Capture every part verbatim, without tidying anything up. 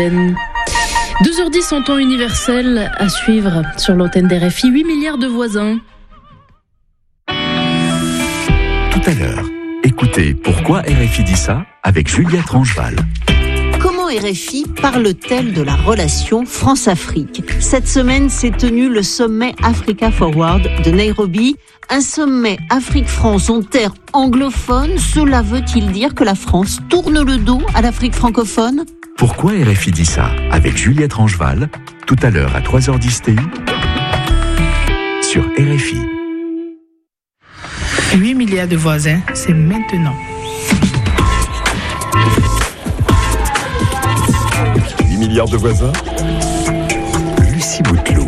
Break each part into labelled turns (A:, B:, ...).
A: deux heures dix en temps universel à suivre sur l'antenne d'R F I, huit milliards de voisins.
B: Tout à l'heure, écoutez Pourquoi R F I dit ça avec Juliette Rangeval.
C: Comment R F I parle-t-elle de la relation France-Afrique ? Cette semaine s'est tenu le sommet Africa Forward de Nairobi, un sommet Afrique-France en terre anglophone. Cela veut-il dire que la France tourne le dos à l'Afrique francophone ?
B: Pourquoi R F I dit ça avec Juliette Rangeval, tout à l'heure à trois heures dix T I sur R F I.
D: huit milliards de voisins, c'est maintenant.
B: huit milliards de voisins, Lucie Bouteloup.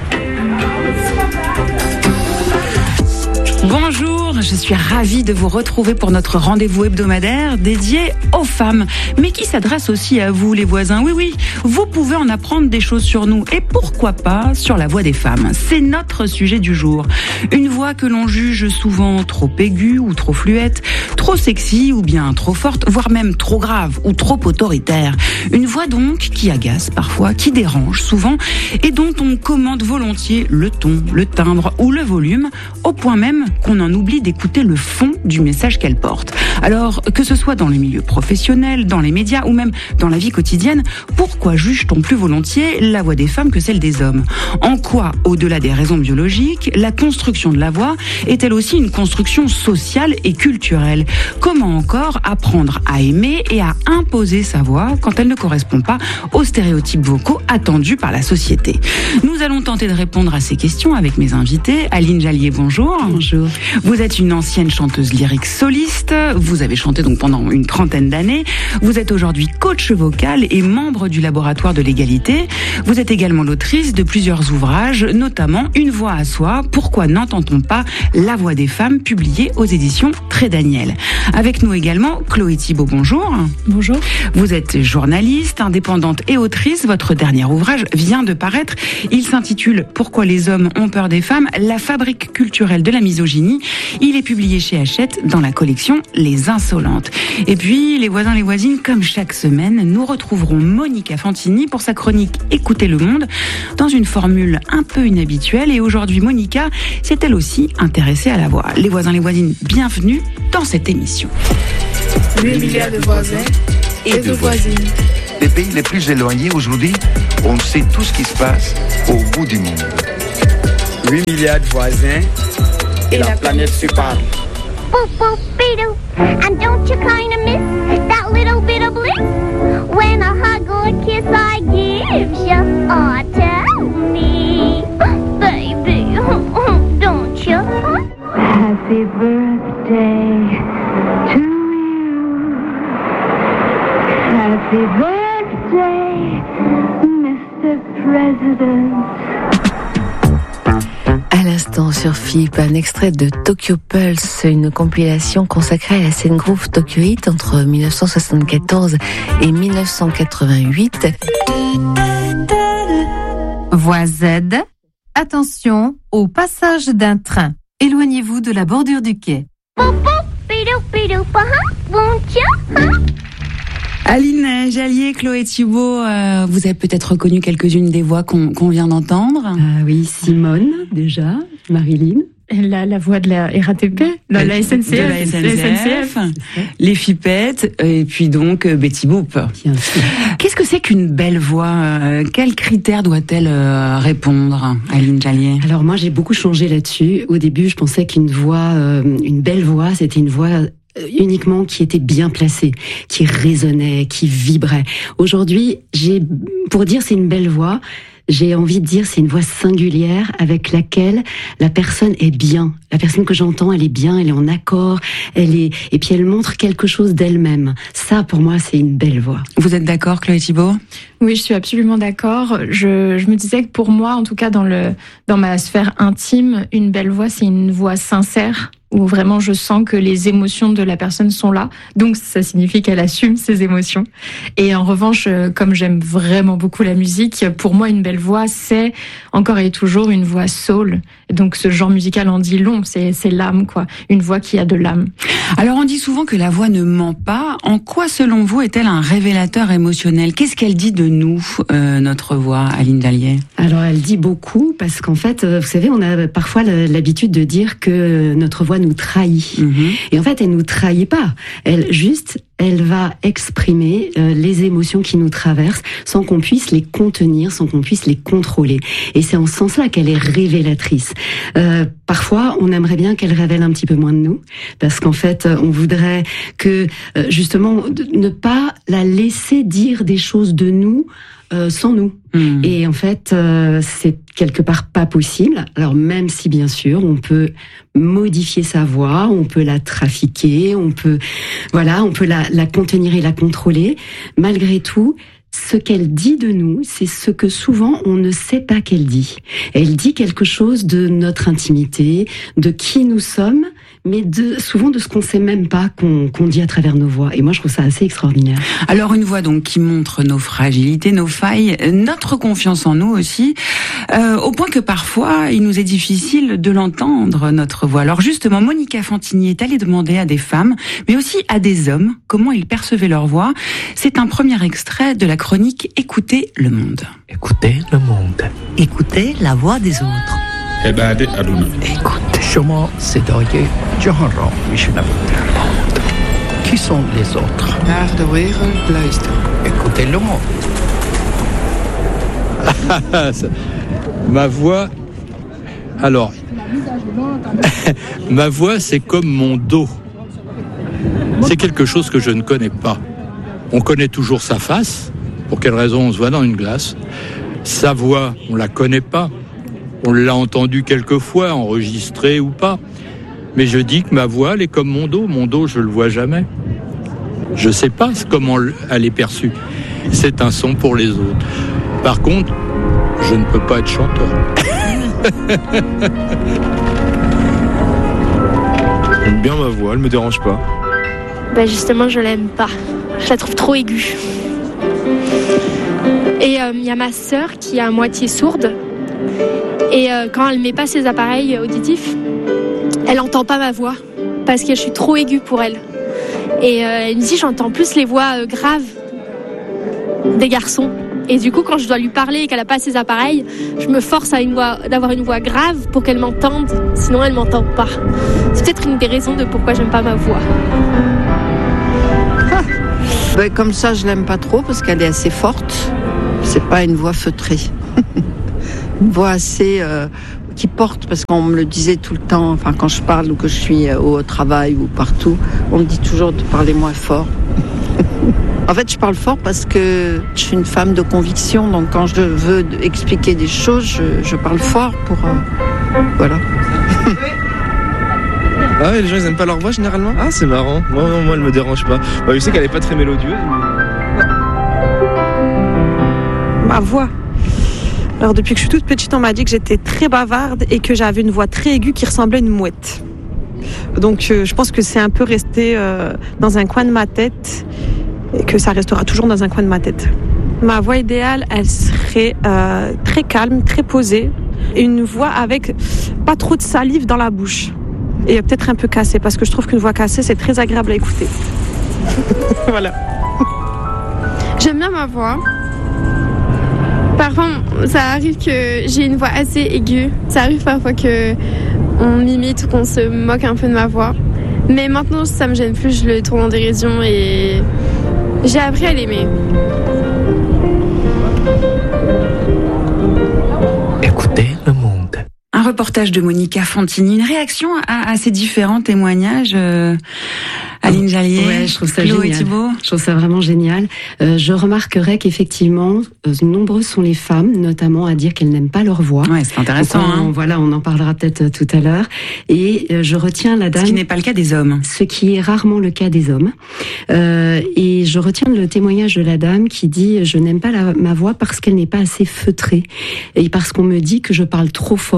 E: Bonjour, je suis ravie de vous retrouver pour notre rendez-vous hebdomadaire dédié aux femmes, mais qui s'adresse aussi à vous les voisins. Oui, oui, vous pouvez en apprendre des choses sur nous et pourquoi pas sur la voix des femmes. C'est notre sujet du jour. Une voix que l'on juge souvent trop aiguë ou trop fluette, trop sexy ou bien trop forte, voire même trop grave ou trop autoritaire. Une voix donc qui agace parfois, qui dérange souvent et dont on commande volontiers le ton, le timbre ou le volume, au point même qu'on en oublie d'écouter le fond du message qu'elle porte. Alors, que ce soit dans le milieu professionnel, dans les médias ou même dans la vie quotidienne, pourquoi juge-t-on plus volontiers la voix des femmes que celle des hommes ? En quoi, au-delà des raisons biologiques, la construction de la voix est-elle aussi une construction sociale et culturelle ? Comment encore apprendre à aimer et à imposer sa voix quand elle ne correspond pas aux stéréotypes vocaux attendus par la société ? Nous allons tenter de répondre à ces questions avec mes invités. Aline Jallier, bonjour.
F: Bonjour.
E: Vous êtes une ancienne chanteuse lyrique soliste. Vous avez chanté donc pendant une trentaine d'années. Vous êtes aujourd'hui coach vocal et membre du laboratoire de l'égalité. Vous êtes également l'autrice de plusieurs ouvrages, notamment Une voix à soi. Pourquoi n'entend-on pas la voix des femmes, publiée aux éditions Très Daniel. Avec nous également Chloé Thibault, bonjour.
F: Bonjour.
E: Vous êtes journaliste, indépendante et autrice. Votre dernier ouvrage vient de paraître. Il s'intitule Pourquoi les hommes ont peur des femmes, la fabrique culturelle de la misogynie. Il est publié chez Hachette dans la collection Les Insolentes. Et puis, les voisins, les voisines, comme chaque semaine, nous retrouverons Monica Fantini pour sa chronique Écoutez le monde, dans une formule un peu inhabituelle. Et aujourd'hui, Monica s'est elle aussi intéressée à la voix. Les voisins, les voisines, bienvenue dans cette émission.
D: huit milliards de voisins et de voisines.
G: Les pays les plus éloignés aujourd'hui, on sait tout ce qui se passe au bout du monde.
H: huit milliards de voisins et la planète se parle.
I: And don't you kinda miss that little bit of bliss? When a hug or a kiss I give you, oh, tell me, baby, don't you? Happy birthday to you. Happy birthday, Mister President.
F: À l'instant sur F I P, un extrait de Tokyo Pulse, une compilation consacrée à la scène groove tokyoïte entre dix-neuf cent soixante-quatorze et dix-neuf cent quatre-vingt-huit.
J: Voie Z, attention au passage d'un train. Éloignez-vous de la bordure du quai.
E: Aline Jallier, Chloé Thibault, euh, vous avez peut-être reconnu quelques-unes des voix qu'on, qu'on vient d'entendre.
F: Ah oui, Simone, déjà, Marilyn.
J: La, la voix de la R A T P, de la S N C F,
E: de la S N C F, les Fipettes, et puis donc Betty Boop. Qu'est-ce que c'est qu'une belle voix ? Quels critères doit-elle répondre, Aline Jallier ?
F: Alors moi, j'ai beaucoup changé là-dessus. Au début, je pensais qu'une voix, euh, une belle voix, c'était une voix uniquement qui était bien placée, qui résonnait, qui vibrait. Aujourd'hui, j'ai, pour dire c'est une belle voix, j'ai envie de dire c'est une voix singulière avec laquelle la personne est bien. La personne que j'entends, elle est bien, elle est en accord, elle est, et puis elle montre quelque chose d'elle-même. Ça, pour moi, c'est une belle voix.
E: Vous êtes d'accord, Chloé Thibault ?
J: Oui, je suis absolument d'accord. Je, je me disais que pour moi, en tout cas dans le, dans ma sphère intime, une belle voix, c'est une voix sincère.
K: où vraiment je sens que les émotions de la personne sont là. Donc ça signifie qu'elle assume ses émotions. Et en revanche, comme j'aime vraiment beaucoup la musique, pour moi une belle voix, c'est encore et toujours une voix soul. Donc ce genre musical en dit long, c'est, c'est l'âme, quoi. Une voix qui a de l'âme.
E: Alors on dit souvent que la voix ne ment pas. En quoi, selon vous, est-elle un révélateur émotionnel ? Qu'est-ce qu'elle dit de nous, euh, notre voix, Aline Dallier ?
F: Alors elle dit beaucoup parce qu'en fait, vous savez, on a parfois l'habitude de dire que notre voix nous trahit. Mmh. Et en fait, elle nous trahit pas. Elle juste, elle va exprimer euh, les émotions qui nous traversent sans qu'on puisse les contenir, sans qu'on puisse les contrôler. Et c'est en ce sens-là qu'elle est révélatrice. Euh, parfois, on aimerait bien qu'elle révèle un petit peu moins de nous, parce qu'en fait, on voudrait que, euh, justement, ne pas la laisser dire des choses de nous euh, sans nous. Mmh. Et en fait, euh, c'est quelque part pas possible. Alors même si bien sûr, on peut modifier sa voix, on peut la trafiquer, on peut, voilà, on peut la, la contenir et la contrôler. Malgré tout, ce qu'elle dit de nous, c'est ce que souvent on ne sait pas qu'elle dit. Elle dit quelque chose de notre intimité, de qui nous sommes, mais de, souvent de ce qu'on sait même pas qu'on, qu'on dit à travers nos voix. Et moi, je trouve ça assez extraordinaire.
E: Alors, une voix donc qui montre nos fragilités, nos failles, notre confiance en nous aussi, euh, au point que parfois, il nous est difficile de l'entendre, notre voix. Alors justement, Monica Fantini est allée demander à des femmes, mais aussi à des hommes, comment ils percevaient leur voix. C'est un premier extrait de la chronique Écoutez le monde.
L: Écoutez le monde.
M: Écoutez la voix des autres.
L: Écoutez, شما صدای جهان را میشنوید. Qui sont les autres?
N: Naar de wereld luisteren.
L: Écoutez le monde.
O: Ma voix, alors, ma voix c'est comme mon dos. C'est quelque chose que je ne connais pas. On connaît toujours sa face. Pour quelle raison on se voit dans une glace? Sa voix, on la connaît pas. On l'a entendue quelques fois, enregistrée ou pas. Mais je dis que ma voix, elle est comme mon dos. Mon dos, je le vois jamais. Je sais pas comment elle est perçue. C'est un son pour les autres. Par contre, je ne peux pas être chanteur.
P: J'aime bien ma voix, elle me dérange pas.
Q: Bah justement, je l'aime pas. Je la trouve trop aiguë. Et il euh, y a ma sœur qui est à moitié sourde. Et euh, quand elle met pas ses appareils auditifs, elle entend pas ma voix parce que je suis trop aiguë pour elle. Et euh, elle me dit j'entends plus les voix euh, graves des garçons. Et du coup, quand je dois lui parler et qu'elle a pas ses appareils, je me force à une voix, d'avoir une voix grave pour qu'elle m'entende. Sinon, elle m'entend pas. C'est peut-être une des raisons de pourquoi j'aime pas ma voix.
R: Ah. Ben, comme ça, je l'aime pas trop parce qu'elle est assez forte. C'est pas une voix feutrée. Une voix assez euh, qui porte, parce qu'on me le disait tout le temps, enfin quand je parle ou que je suis au travail ou partout, on me dit toujours de parler moins fort. En fait, je parle fort parce que je suis une femme de conviction, donc quand je veux expliquer des choses, je, je parle fort pour... Euh, voilà.
P: Ah ouais, les gens ils aiment pas leur voix généralement? Ah c'est marrant, moi, moi elle me dérange pas. Bah, je sais qu'elle est pas très mélodieuse. Mais...
S: Ma voix. Alors depuis que je suis toute petite, on m'a dit que j'étais très bavarde et que j'avais une voix très aiguë qui ressemblait à une mouette. Donc euh, je pense que c'est un peu resté euh, dans un coin de ma tête et que ça restera toujours dans un coin de ma tête. Ma voix idéale, elle serait euh, très calme, très posée, et une voix avec pas trop de salive dans la bouche et peut-être un peu cassée, parce que je trouve qu'une voix cassée, c'est très agréable à écouter. Voilà.
T: J'aime bien ma voix. Parfois, ça arrive que j'ai une voix assez aiguë. Ça arrive parfois que on m'imite ou qu'on se moque un peu de ma voix. Mais maintenant, ça me gêne plus, je le tourne en dérision et j'ai appris à l'aimer.
L: Écoutez le monde.
E: Un reportage de Monica Fantini, une réaction à, à ces différents témoignages, euh, Aline Dallier,
F: ouais, je trouve ça
E: Chloé
F: génial.
E: Thibault.
F: Je trouve ça vraiment génial. Euh, je remarquerais qu'effectivement, euh, nombreuses sont les femmes, notamment à dire qu'elles n'aiment pas leur voix.
E: Ouais, c'est intéressant.
F: Donc, on,
E: hein.
F: Voilà, on en parlera peut-être tout à l'heure. Et euh, je retiens la dame.
E: Ce qui n'est pas le cas des hommes.
F: Ce qui est rarement le cas des hommes. Euh, et je retiens le témoignage de la dame qui dit: je n'aime pas la, ma voix parce qu'elle n'est pas assez feutrée et parce qu'on me dit que je parle trop fort. Mais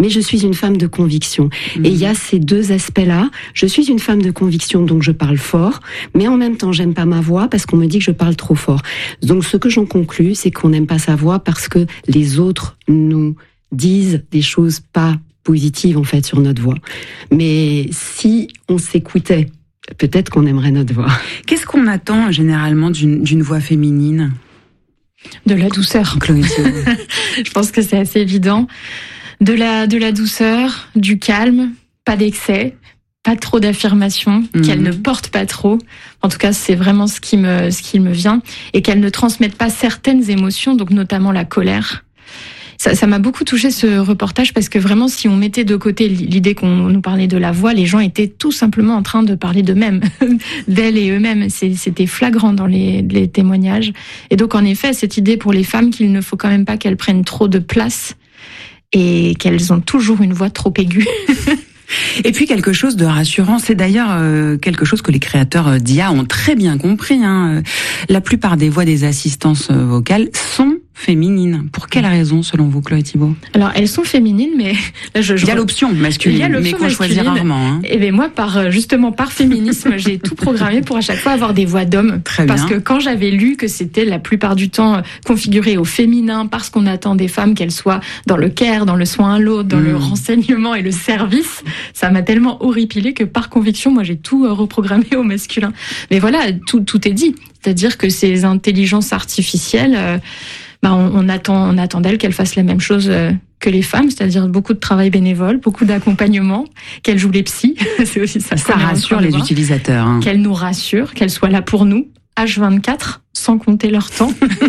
F: mais je suis une femme de conviction. Mmh. Et il y a ces deux aspects-là. Je suis une femme de conviction, donc je parle fort, mais en même temps, j'aime pas ma voix parce qu'on me dit que je parle trop fort. Donc ce que j'en conclus, c'est qu'on n'aime pas sa voix parce que les autres nous disent des choses pas positives en fait sur notre voix. Mais si on s'écoutait, peut-être qu'on aimerait notre voix.
E: Qu'est-ce qu'on attend généralement d'une, d'une voix féminine ?
K: De la douceur. Je pense que c'est assez évident. De la, de la douceur, du calme, pas d'excès, pas trop d'affirmations, mmh. qu'elle ne porte pas trop. En tout cas, c'est vraiment ce qui me, ce qui me vient. Et qu'elle ne transmette pas certaines émotions, donc notamment la colère. Ça, ça m'a beaucoup touché ce reportage parce que vraiment, si on mettait de côté l'idée qu'on nous parlait de la voix, les gens étaient tout simplement en train de parler d'eux-mêmes, d'elles et eux-mêmes. C'était flagrant dans les, les témoignages. Et donc, en effet, cette idée pour les femmes qu'il ne faut quand même pas qu'elles prennent trop de place et qu'elles ont toujours une voix trop aiguë.
E: Et puis quelque chose de rassurant, c'est d'ailleurs euh, quelque chose que les créateurs d'I A ont très bien compris. Hein. La plupart des voix des assistances vocales sont féminines. Pour quelle raison, selon vous, Chloé Thibault ?
K: Alors, elles sont féminines, mais là, je, je...
E: il y a l'option masculine, a l'option mais qu'on choisit rarement. Hein.
K: Et bien moi, par justement par féminisme, j'ai tout programmé pour à chaque fois avoir des voix d'hommes.
E: Très
K: parce
E: bien.
K: que quand j'avais lu que c'était la plupart du temps configuré au féminin, parce qu'on attend des femmes qu'elles soient dans le care, dans le soin à l'autre, dans mmh. le renseignement et le service, ça m'a tellement horripilé que par conviction, moi, j'ai tout reprogrammé au masculin. Mais voilà, tout, tout est dit. C'est-à-dire que ces intelligences artificielles, euh, bah on, on attend, on attend d'elles qu'elles fassent la même chose euh, que les femmes, c'est-à-dire beaucoup de travail bénévole, beaucoup d'accompagnement, qu'elles jouent les psys, c'est aussi ça.
E: Ça rassure les utilisateurs. Hein.
K: Qu'elles nous rassurent, qu'elles soient là pour nous, H vingt-quatre, sans compter leur temps,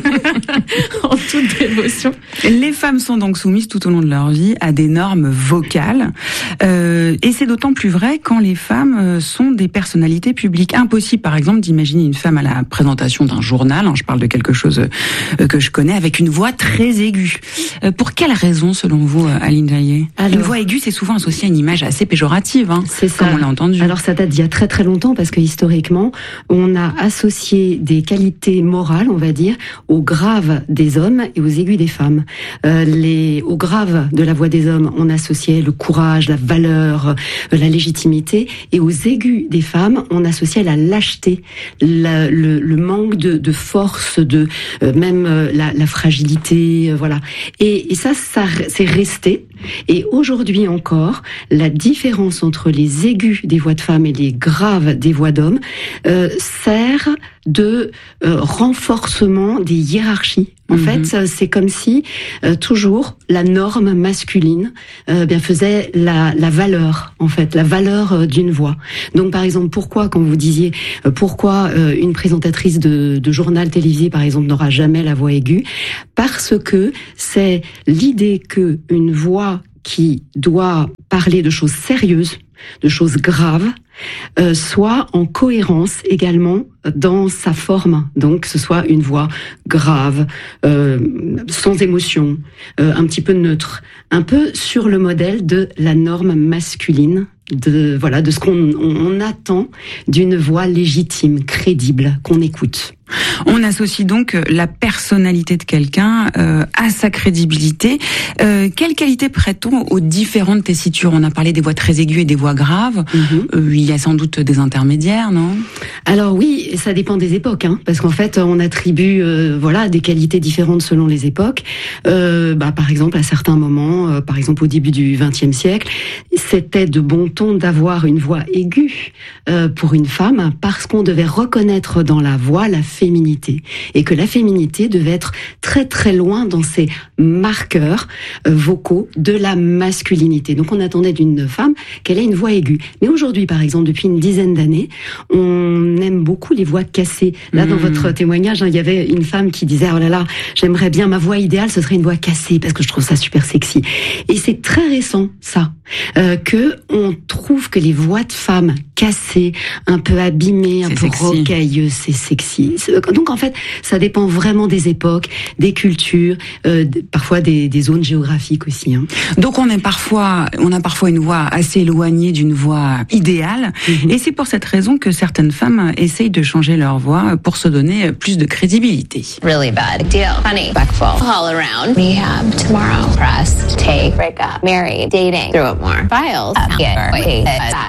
K: en toute dévotion.
E: Les femmes sont donc soumises tout au long de leur vie à des normes vocales. Euh, et c'est d'autant plus vrai quand les femmes sont des personnalités publiques. Impossible, par exemple, d'imaginer une femme à la présentation d'un journal, hein, je parle de quelque chose que je connais, avec une voix très aiguë. Euh, pour quelle raison, selon vous, Aline Jaillet ? Une voix aiguë, c'est souvent associé à une image assez péjorative, hein,
F: c'est ça.
E: Comme on l'a entendu.
F: Alors ça date d'il y a très très longtemps, parce que historiquement, on a associé des qualités morales, on va dire, aux graves des hommes et aux aigus des femmes. Euh, les, aux graves de la voix des hommes, on associait le courage, la valeur, euh, la légitimité, et aux aigus des femmes, on associait la lâcheté, la, le, le manque de, de force, de euh, même euh, la, la fragilité, euh, voilà. Et, et ça, ça c'est resté. Et aujourd'hui encore, la différence entre les aigus des voix de femmes et les graves des voix d'hommes euh, sert de euh, renforcement des hiérarchies. En mmh. fait, c'est comme si euh, toujours la norme masculine euh, bien faisait la, la valeur, en fait, la valeur euh, d'une voix. Donc, par exemple, pourquoi, quand vous disiez euh, pourquoi euh, une présentatrice de, de journal télévisé, par exemple, n'aura jamais la voix aiguë ? Parce que c'est l'idée que une voix qui doit parler de choses sérieuses, de choses graves, euh, soit en cohérence également dans sa forme. Donc, que ce soit une voix grave, euh, sans émotion, euh, un petit peu neutre, un peu sur le modèle de la norme masculine, de voilà, de ce qu'on on, on attend d'une voix légitime, crédible, qu'on écoute.
E: On associe donc la personnalité de quelqu'un euh, à sa crédibilité. Euh, quelle qualité prête-t-on aux différentes tessitures ? On a parlé des voix très aiguës et des voix graves. Mm-hmm. Euh, il y a sans doute des intermédiaires, non ?
F: Alors oui, ça dépend des époques, hein, parce qu'en fait, on attribue euh, voilà des qualités différentes selon les époques. Euh, bah, par exemple, à certains moments, euh, par exemple au début du vingtième siècle, c'était de bon ton d'avoir une voix aiguë euh, pour une femme, parce qu'on devait reconnaître dans la voix la féminité, et que la féminité devait être très très loin dans ses marqueurs euh, vocaux de la masculinité. Donc on attendait d'une femme qu'elle ait une voix aiguë. Mais aujourd'hui, par exemple, depuis une dizaine d'années, on aime beaucoup les voix cassées. Là, mmh. dans votre témoignage, hein, il y avait une femme qui disait « Oh là là, j'aimerais bien, ma voix idéale, ce serait une voix cassée, parce que je trouve ça super sexy. » Et c'est très récent, ça, euh, que on trouve que les voix de femmes cassée, un peu abîmée, un
E: c'est
F: peu
E: sexy.
F: rocailleuse, c'est sexy. Donc en fait, ça dépend vraiment des époques, des cultures, euh, parfois des, des zones géographiques aussi. Hein.
E: Donc on est parfois, on a parfois une voix assez éloignée d'une voix idéale, mm-hmm. et c'est pour cette raison que certaines femmes essayent de changer leur voix pour se donner plus de crédibilité.
U: Really bad deal. Funny, backful, all around. Rehab tomorrow. Press, take, break up, married, dating, throw up more. Files. Uh, yeah, wait,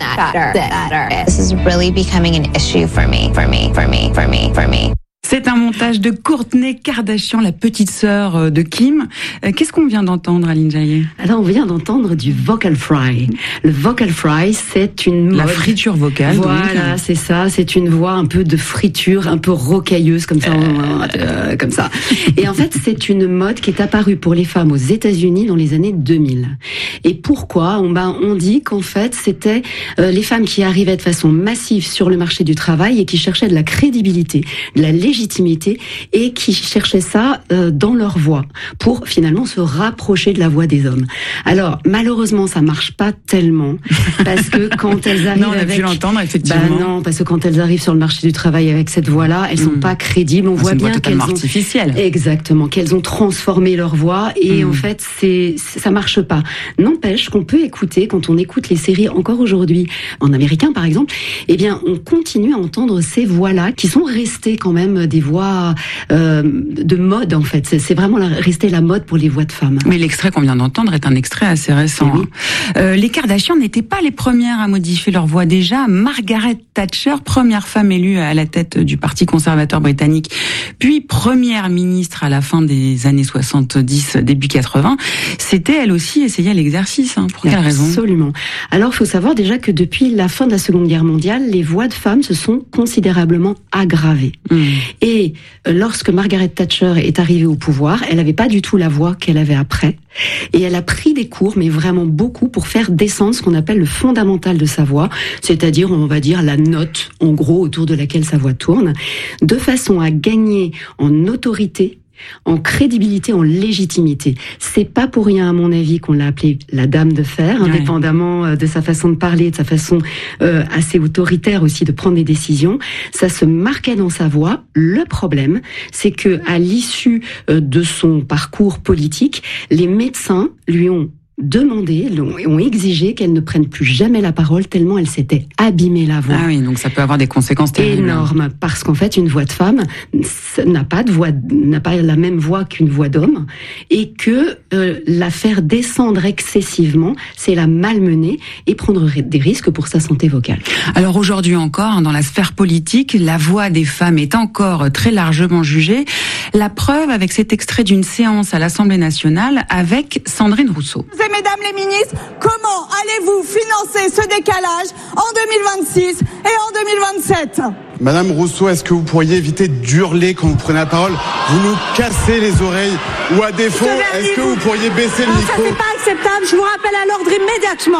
U: that, this is really becoming an issue for me, for me, for me, for me, for me.
E: C'est un montage de Kourtney Kardashian, la petite sœur de Kim. Qu'est-ce qu'on vient d'entendre, Aline Jaillet ?
F: Alors, on vient d'entendre du vocal fry. Le vocal fry, c'est une mode...
E: La friture vocale.
F: Voilà, donc. C'est ça. C'est une voix un peu de friture, un peu rocailleuse, comme ça. Euh... Euh, comme ça. Et en fait, c'est une mode qui est apparue pour les femmes aux États-Unis dans les années deux mille. Et pourquoi ? On, ben, on dit qu'en fait, c'était euh, les femmes qui arrivaient de façon massive sur le marché du travail et qui cherchaient de la crédibilité, de la légitimité, légitimité et qui cherchaient ça euh, dans leur voix pour finalement se rapprocher de la voix des hommes. Alors malheureusement ça marche pas tellement parce que quand elles arrivent
E: non, on a
F: avec
E: pu l'entendre effectivement.
F: Bah non, parce que quand elles arrivent sur le marché du travail avec cette voix-là, elles sont mmh. pas crédibles. On
E: ah,
F: voit bien
E: qu'elles
F: qu'elles ont
E: artificielle.
F: Exactement, qu'elles ont transformé leur voix et mmh. en fait c'est ça marche pas. N'empêche qu'on peut écouter quand on écoute les séries encore aujourd'hui en américain par exemple, eh bien on continue à entendre ces voix-là qui sont restées quand même des voix euh, de mode en fait. C'est, c'est vraiment la, resté la mode pour les voix de femmes.
E: Mais l'extrait qu'on vient d'entendre est un extrait assez récent. Oui. Euh, les Kardashian n'étaient pas les premières à modifier leur voix. Déjà, Margaret Thatcher, première femme élue à la tête du Parti conservateur britannique, puis première ministre à la fin des années soixante-dix, début quatre-vingts, c'était elle aussi essayé l'exercice. Hein. Pour quelle raison ?
F: Absolument. Alors, il faut savoir déjà que depuis la fin de la Seconde Guerre mondiale, les voix de femmes se sont considérablement aggravées. Mmh. Et lorsque Margaret Thatcher est arrivée au pouvoir, elle n'avait pas du tout la voix qu'elle avait après. Et elle a pris des cours, mais vraiment beaucoup, pour faire descendre ce qu'on appelle le fondamental de sa voix, c'est-à-dire, on va dire, la note, en gros, autour de laquelle sa voix tourne, de façon à gagner en autorité, en crédibilité, en légitimité. C'est pas pour rien, à mon avis, qu'on l'a appelée la dame de fer, ouais. indépendamment de sa façon de parler, de sa façon euh, assez autoritaire aussi de prendre des décisions. Ça se marquait dans sa voix. Le problème, c'est que à l'issue euh, de son parcours politique, les médecins lui ont demandé, ont exigé qu'elle ne prenne plus jamais la parole tellement elle s'était abîmée la voix.
E: Ah oui, donc ça peut avoir des conséquences terribles.
F: Énormes, parce qu'en fait, une voix de femme n'a pas de voix, n'a pas la même voix qu'une voix d'homme, et que euh, la faire descendre excessivement, c'est la malmener et prendre des risques pour sa santé vocale.
E: Alors aujourd'hui encore, dans la sphère politique, la voix des femmes est encore très largement jugée. La preuve avec cet extrait d'une séance à l'Assemblée nationale avec Sandrine Rousseau.
V: Mesdames les ministres, comment allez-vous financer ce décalage en deux mille vingt-six et en deux mille vingt-sept ?
W: Madame Rousseau, est-ce que vous pourriez éviter d'hurler quand vous prenez la parole ? Vous nous cassez les oreilles. Ou à défaut, est-ce que vous pourriez baisser le
V: non,
W: micro ?
V: Ça, c'est pas acceptable. Je vous rappelle à l'ordre immédiatement.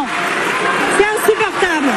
V: C'est insupportable.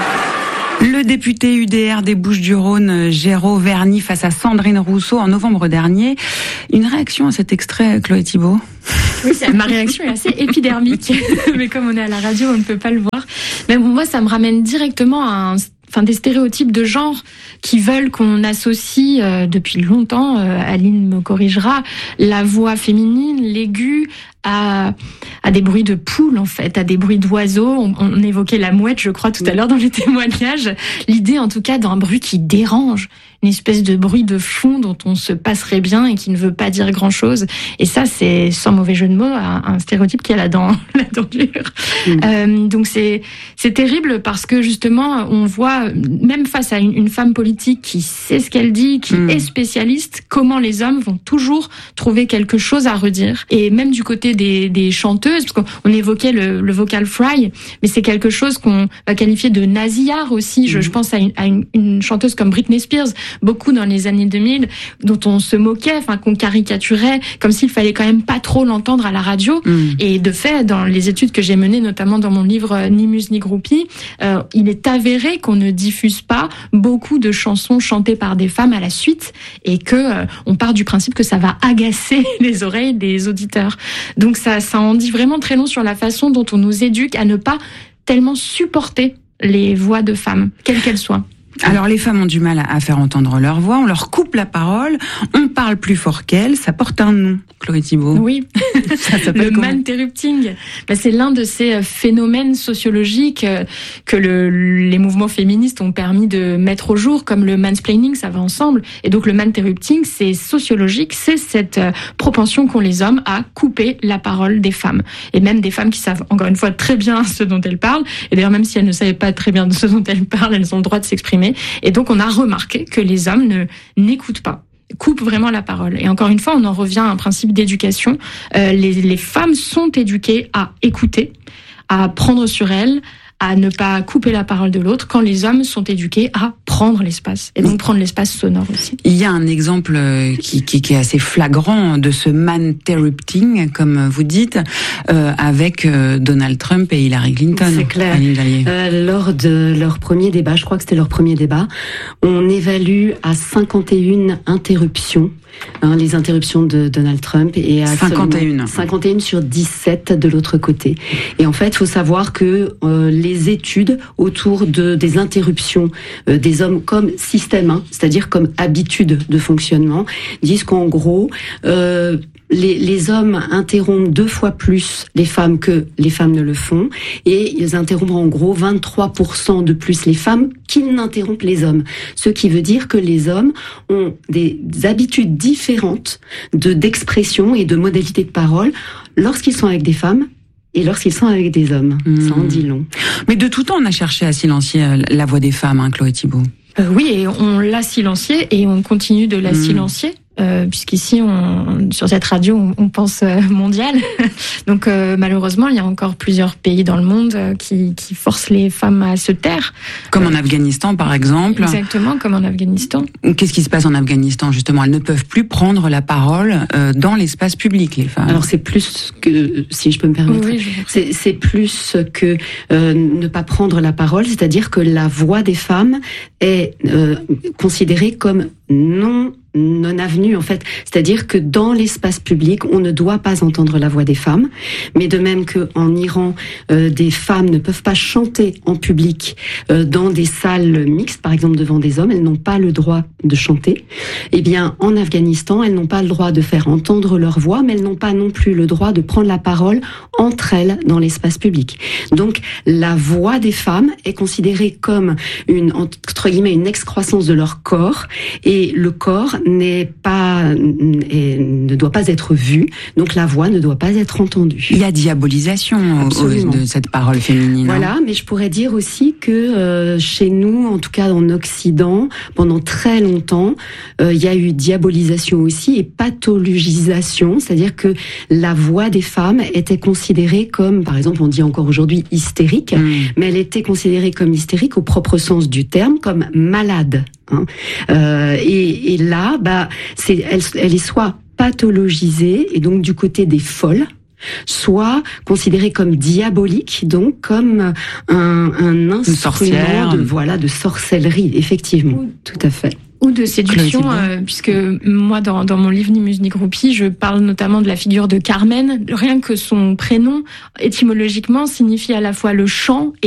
E: Le député U D R des Bouches-du-Rhône, Géraud Verny, face à Sandrine Rousseau en novembre dernier. Une réaction à cet extrait, Chloé Thibault ?
K: Oui, c'est, ma réaction est assez épidermique, mais comme on est à la radio, on ne peut pas le voir. Mais moi, ça me ramène directement à un, enfin, des stéréotypes de genre qui veulent qu'on associe euh, depuis longtemps, euh, Aline me corrigera, la voix féminine, l'aigu, à, à des bruits de poules, en fait, à des bruits d'oiseaux. On, on évoquait la mouette, je crois, tout à l'heure dans les témoignages. L'idée, en tout cas, d'un bruit qui dérange, une espèce de bruit de fond dont on se passerait bien et qui ne veut pas dire grand-chose. Et ça, c'est, sans mauvais jeu de mots, un, un stéréotype qui a la dent, la dent dure. Mmh. Euh, donc c'est, c'est terrible parce que, justement, on voit, même face à une, une femme politique qui sait ce qu'elle dit, qui mmh. est spécialiste, comment les hommes vont toujours trouver quelque chose à redire. Et même du côté Des, des chanteuses, parce qu'on évoquait le, le vocal fry, mais c'est quelque chose qu'on va qualifier de nasillard aussi. Je, mmh. je pense à, une, à une, une chanteuse comme Britney Spears, beaucoup dans les années deux mille, dont on se moquait, enfin qu'on caricaturait, comme s'il fallait quand même pas trop l'entendre à la radio. Mmh. Et de fait, dans les études que j'ai menées, notamment dans mon livre Ni Muse ni Groupie, euh, il est avéré qu'on ne diffuse pas beaucoup de chansons chantées par des femmes à la suite, et que euh, on part du principe que ça va agacer les oreilles des auditeurs. Donc ça, ça en dit vraiment très long sur la façon dont on nous éduque à ne pas tellement supporter les voix de femmes, quelles qu'elles soient.
E: Alors les femmes ont du mal à faire entendre leur voix, on leur coupe la parole, on parle plus fort qu'elles, ça porte un nom, Chloé Thibault.
K: Oui,
E: ça
K: le man-interrupting. Ben, c'est l'un de ces phénomènes sociologiques que le, les mouvements féministes ont permis de mettre au jour, comme le mansplaining, ça va ensemble. Et donc le man-interrupting, c'est sociologique, c'est cette propension qu'ont les hommes à couper la parole des femmes. Et même des femmes qui savent, encore une fois, très bien ce dont elles parlent. Et d'ailleurs, même si elles ne savaient pas très bien de ce dont elles parlent, elles ont le droit de s'exprimer. Et donc, on a remarqué que les hommes ne n'écoutent pas, coupent vraiment la parole. Et encore une fois, on en revient à un principe d'éducation. Euh, les, les femmes sont éduquées à écouter, à prendre sur elles, à ne pas couper la parole de l'autre, quand les hommes sont éduqués à prendre l'espace, et donc prendre l'espace sonore aussi.
E: Il y a un exemple qui, qui, qui est assez flagrant de ce man-interrupting, comme vous dites, euh, avec euh, Donald Trump et Hillary Clinton.
F: C'est clair. Euh, lors de leur premier débat, je crois que c'était leur premier débat, on évalue à cinquante et une interruptions. Hein, les interruptions de Donald Trump et à
E: cinquante et un
F: cinquante et un sur dix-sept de l'autre côté. Et en fait, il faut savoir que euh, les études autour de des interruptions euh, des hommes comme système, hein, c'est-à-dire comme habitude de fonctionnement, disent qu'en gros, euh, les, les hommes interrompent deux fois plus les femmes que les femmes ne le font, et ils interrompent en gros vingt-trois pour cent de plus les femmes qu'ils n'interrompent les hommes. Ce qui veut dire que les hommes ont des habitudes différentes de d'expression et de modalités de parole lorsqu'ils sont avec des femmes et lorsqu'ils sont avec des hommes. Mmh. Ça en dit long.
E: Mais de tout temps, on a cherché à silencier la voix des femmes, hein, Chloé Thibault.
K: Euh, oui, et on l'a silenciée et on continue de la mmh. silencier. Euh, puisqu'ici, on, sur cette radio, on, on pense euh, mondial. Donc, euh, malheureusement, il y a encore plusieurs pays dans le monde euh, qui, qui forcent les femmes à se taire.
E: Comme en Afghanistan, par exemple.
K: Exactement, comme en Afghanistan.
E: Qu'est-ce qui se passe en Afghanistan, justement? Elles ne peuvent plus prendre la parole euh, dans l'espace public, les femmes.
F: Alors, c'est plus que, si je peux me permettre,
K: oui, oui,
F: c'est, c'est plus que euh, ne pas prendre la parole, c'est-à-dire que la voix des femmes est euh, considérée comme non non avenue, en fait. C'est-à-dire que dans l'espace public, on ne doit pas entendre la voix des femmes. Mais de même qu'en Iran, euh, des femmes ne peuvent pas chanter en public euh, dans des salles mixtes, par exemple devant des hommes, elles n'ont pas le droit de chanter. Eh bien, en Afghanistan, elles n'ont pas le droit de faire entendre leur voix, mais elles n'ont pas non plus le droit de prendre la parole entre elles dans l'espace public. Donc, la voix des femmes est considérée comme une, entre guillemets, une excroissance de leur corps, et le corps n'est pas et ne doit pas être vu, donc la voix ne doit pas être entendue.
E: Il y a diabolisation Absolument. de cette parole féminine.
F: Voilà, hein. Mais je pourrais dire aussi que euh, chez nous, en tout cas en Occident, pendant très longtemps, euh, il y a eu diabolisation aussi et pathologisation, c'est-à-dire que la voix des femmes était considérée comme, par exemple, on dit encore aujourd'hui hystérique, mmh. mais elle était considérée comme hystérique au propre sens du terme, comme malade. Hein. Euh, et, et là, bah, c'est, elle, elle est soit pathologisée, et donc du côté des folles, soit considérée comme diabolique, donc comme un, un instrument de, voilà, de sorcellerie, effectivement, tout à fait.
K: Ou de séduction, euh, puisque moi, dans, dans mon livre Ni Muse ni Groupie, je parle notamment de la figure de Carmen. Rien que son prénom, étymologiquement, signifie à la fois le chant et